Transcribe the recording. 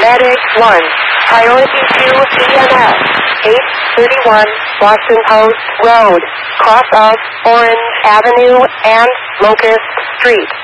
Medic 1. Priority to EMS. 831 Boston Post Road. Cross of Orange Avenue and Locust Street.